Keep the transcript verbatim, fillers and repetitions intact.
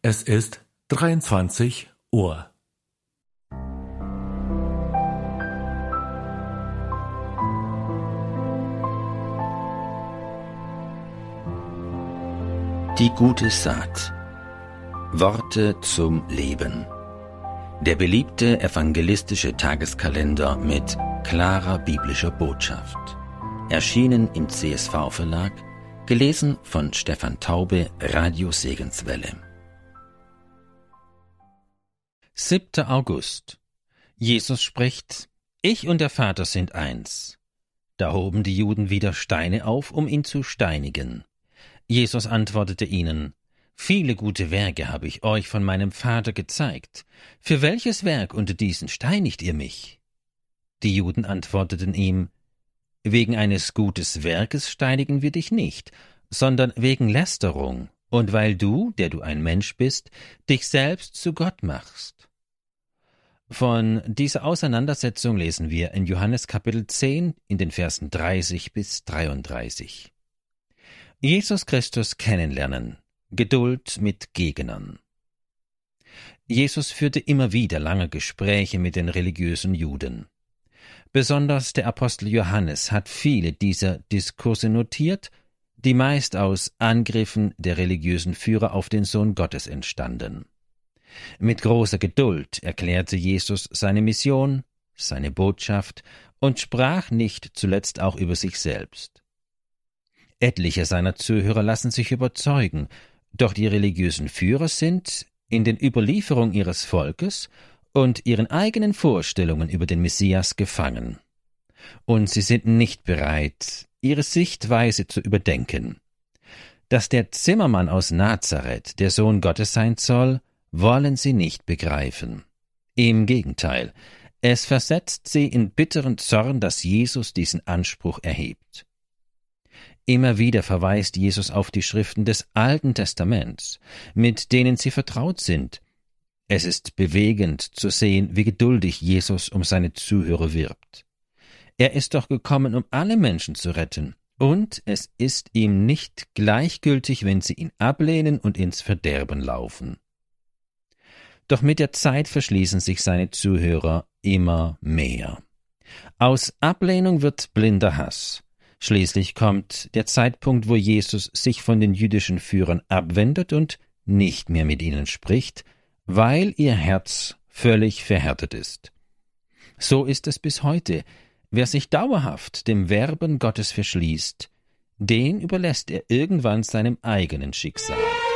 Es ist dreiundzwanzig Uhr. Die gute Saat. Worte zum Leben. Der beliebte evangelistische Tageskalender mit klarer biblischer Botschaft. Erschienen im C S V-Verlag, gelesen von Stefan Taube, Radio Segenswelle. siebter August. Jesus spricht: Ich und der Vater sind eins. Da hoben die Juden wieder Steine auf, um ihn zu steinigen. Jesus antwortete ihnen: Viele gute Werke habe ich euch von meinem Vater gezeigt. Für welches Werk unter diesen steinigt ihr mich? Die Juden antworteten ihm: Wegen eines gutes Werkes steinigen wir dich nicht, sondern wegen Lästerung und weil du, der du ein Mensch bist, dich selbst zu Gott machst. Von dieser Auseinandersetzung lesen wir in Johannes Kapitel zehn in den Versen dreißig bis dreiunddreißig. Jesus Christus kennenlernen. Geduld mit Gegnern. Jesus führte immer wieder lange Gespräche mit den religiösen Juden. Besonders der Apostel Johannes hat viele dieser Diskurse notiert, die meist aus Angriffen der religiösen Führer auf den Sohn Gottes entstanden. Mit großer Geduld erklärte Jesus seine Mission, seine Botschaft und sprach nicht zuletzt auch über sich selbst. Etliche seiner Zuhörer lassen sich überzeugen, doch die religiösen Führer sind in den Überlieferungen ihres Volkes und ihren eigenen Vorstellungen über den Messias gefangen. Und sie sind nicht bereit, ihre Sichtweise zu überdenken. Dass der Zimmermann aus Nazareth der Sohn Gottes sein soll, wollen sie nicht begreifen. Im Gegenteil, es versetzt sie in bitteren Zorn, dass Jesus diesen Anspruch erhebt. Immer wieder verweist Jesus auf die Schriften des Alten Testaments, mit denen sie vertraut sind. Es ist bewegend zu sehen, wie geduldig Jesus um seine Zuhörer wirbt. Er ist doch gekommen, um alle Menschen zu retten, und es ist ihm nicht gleichgültig, wenn sie ihn ablehnen und ins Verderben laufen. Doch mit der Zeit verschließen sich seine Zuhörer immer mehr. Aus Ablehnung wird blinder Hass. Schließlich kommt der Zeitpunkt, wo Jesus sich von den jüdischen Führern abwendet und nicht mehr mit ihnen spricht, weil ihr Herz völlig verhärtet ist. So ist es bis heute. Wer sich dauerhaft dem Werben Gottes verschließt, den überlässt er irgendwann seinem eigenen Schicksal.